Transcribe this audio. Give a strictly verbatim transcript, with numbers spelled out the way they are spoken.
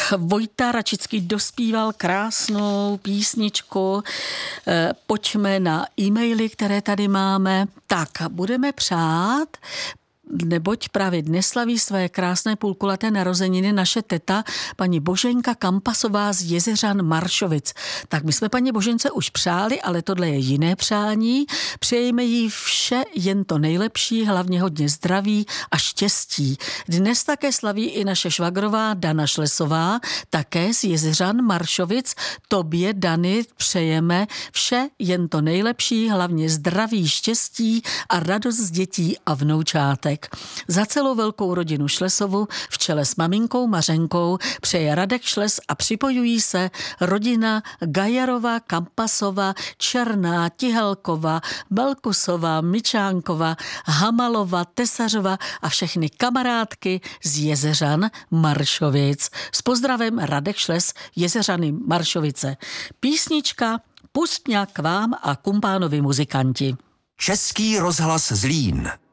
Vojta Račický dospíval krásnou písničku. Pojďme na e-maily, které tady máme. Tak, budeme přát, neboť právě dnes slaví své krásné půlkulaté narozeniny naše teta, paní Boženka Kampasová z Jezeřan Maršovic. Tak my jsme paní Božence už přáli, ale tohle je jiné přání. Přejeme jí vše jen to nejlepší, hlavně hodně zdraví a štěstí. Dnes také slaví i naše švagrová Dana Šlesová, také z Jezeřan Maršovic. Tobě, Dany, přejeme vše jen to nejlepší, hlavně zdraví, štěstí a radost z dětí a vnoučátek. Za celou velkou rodinu Šlesovu v čele s maminkou Mařenkou přeje Radek Šles a připojují se rodina Gajarova, Kampasova, Černá, Tihelkova, Belkusova, Mičánkova, Hamalova, Tesařova a všechny kamarádky z Jezeřan Maršovic. S pozdravem Radek Šles, Jezeřany Maršovice. Písnička Pust mě k vám a kumpánovi muzikanti. Český rozhlas Zlín.